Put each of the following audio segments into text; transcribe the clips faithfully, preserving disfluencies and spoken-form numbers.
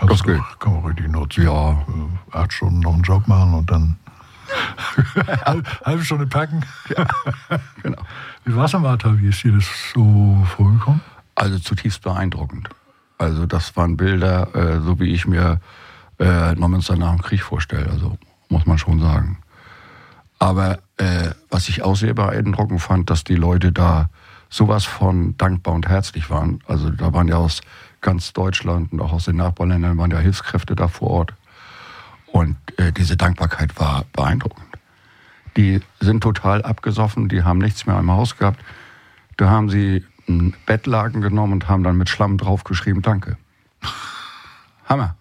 Kannst das geht. Noch, kann man richtig nutzen. Ja. Äh, Acht Stunden noch einen Job machen und dann halbe Stunde packen. Ja, genau. Wie war es am Ahrtal? Wie ist dir das so vorgekommen? Also zutiefst beeindruckend. Also das waren Bilder, äh, so wie ich mir äh, Neumünster nach dem Krieg vorstelle. Also muss man schon sagen. Aber äh, was ich auch sehr beeindruckend fand, dass die Leute da sowas von dankbar und herzlich waren. Also da waren ja aus ganz Deutschland und auch aus den Nachbarländern waren ja Hilfskräfte da vor Ort. Und äh, diese Dankbarkeit war beeindruckend. Die sind total abgesoffen, die haben nichts mehr im Haus gehabt. Da haben sie einen Bettlaken genommen und haben dann mit Schlamm draufgeschrieben, danke. Hammer.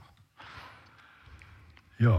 Ja.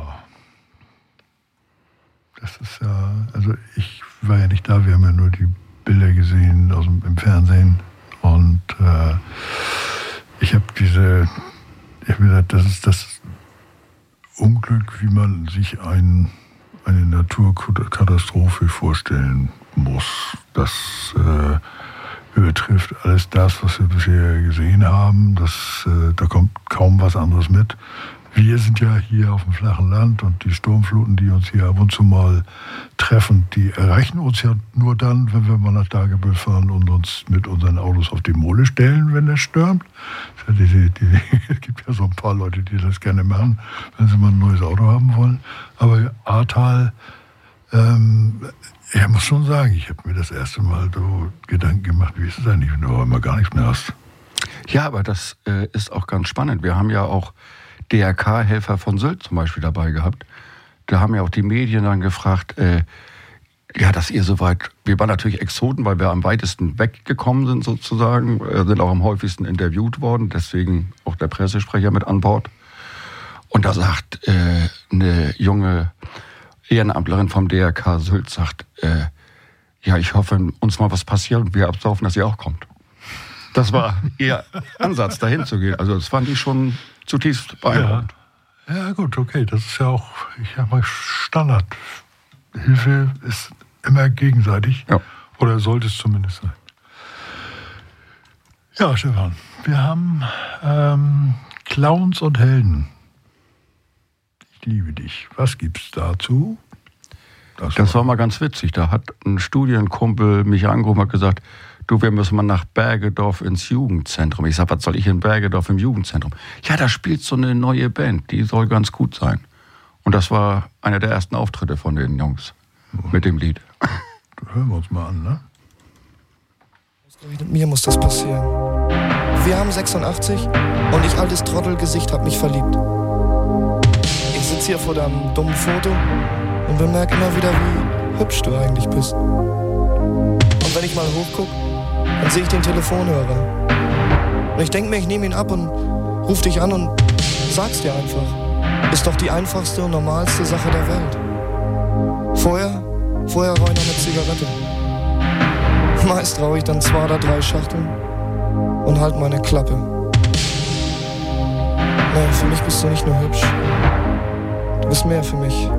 Das ist ja, also ich war ja nicht da, wir haben ja nur die Bilder gesehen aus dem, im Fernsehen. Und äh, ich habe diese, ich habe gesagt, das ist das Unglück, wie man sich ein, eine Naturkatastrophe vorstellen muss. Das äh, übertrifft alles das, was wir bisher gesehen haben. Das, äh, da kommt kaum was anderes mit. Wir sind ja hier auf dem flachen Land und die Sturmfluten, die uns hier ab und zu mal treffen, die erreichen uns ja nur dann, wenn wir mal nach Dagebüll fahren und uns mit unseren Autos auf die Mole stellen, wenn es stürmt. Es gibt ja so ein paar Leute, die das gerne machen, wenn sie mal ein neues Auto haben wollen. Aber Ahrtal, ähm, ich muss schon sagen, ich habe mir das erste Mal so Gedanken gemacht, wie ist es eigentlich, wenn du auch immer gar nichts mehr hast. Ja, aber das äh, ist auch ganz spannend. Wir haben ja auch D R K-Helfer von Sylt zum Beispiel dabei gehabt. Da haben ja auch die Medien dann gefragt, äh, ja, dass ihr soweit, wir waren natürlich Exoten, weil wir am weitesten weggekommen sind sozusagen, äh, sind auch am häufigsten interviewt worden, deswegen auch der Pressesprecher mit an Bord. Und da sagt äh, eine junge Ehrenamtlerin vom D R K Sylt, sagt, äh, ja, ich hoffe, wenn uns mal was passiert und wir absaufen, dass ihr auch kommt. Das war ihr Ansatz, dahin zu gehen. Also das fand ich schon zutiefst beeindruckend. Ja, ja gut, okay. Das ist ja auch, ich sag mal, Standard. Hilfe ist immer gegenseitig. Ja. Oder sollte es zumindest sein. Ja, Stefan, wir haben ähm, Clowns und Helden. Ich liebe dich. Was gibt's dazu? Das, das war mal ganz witzig. Da hat ein Studienkumpel mich angerufen und hat gesagt, du, wir müssen mal nach Bergedorf ins Jugendzentrum. Ich sag, was soll ich in Bergedorf im Jugendzentrum? Ja, da spielt so eine neue Band, die soll ganz gut sein. Und das war einer der ersten Auftritte von den Jungs mit dem Lied. Hören wir uns mal an, ne? Mit mir muss das passieren. Wir haben sechsundachtzig und ich, altes Trottelgesicht, hab mich verliebt. Ich sitz hier vor deinem dummen Foto und bemerke immer wieder, wie hübsch du eigentlich bist. Und wenn ich mal hochguck, dann sehe ich den Telefonhörer. Und ich denk mir, ich nehme ihn ab und ruf dich an und sag's dir einfach. Ist doch die einfachste und normalste Sache der Welt. Vorher, vorher rauche ich noch eine Zigarette. Meist rauche ich dann zwei oder drei Schachteln und halt meine Klappe. Nein, für mich bist du nicht nur hübsch. Du bist mehr für mich.